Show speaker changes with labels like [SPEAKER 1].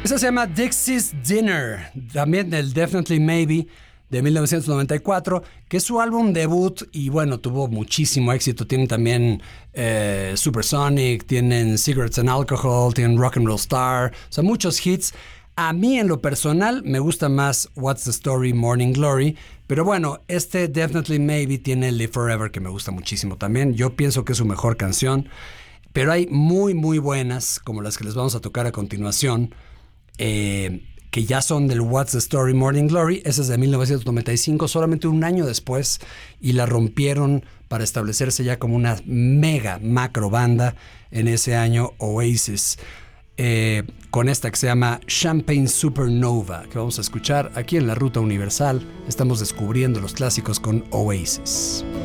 [SPEAKER 1] Esa se llama Dixie's Dinner, también del Definitely Maybe de 1994, que es su álbum debut y bueno, tuvo muchísimo éxito. Tienen también Supersonic, tienen Cigarettes and Alcohol, tienen Rock and Roll Star, o sea, muchos hits. A mí en lo personal me gusta más What's the Story, Morning Glory, pero bueno, este Definitely Maybe tiene Live Forever, que me gusta muchísimo también. Yo pienso que es su mejor canción, pero hay muy muy buenas, como las que les vamos a tocar a continuación, que ya son del What's the Story, Morning Glory. Esa es de 1995, solamente un año después, y la rompieron para establecerse ya como una mega macro banda en ese año, Oasis, con esta que se llama Champagne Supernova, que vamos a escuchar aquí en la Ruta Universal. Estamos descubriendo los clásicos con Oasis.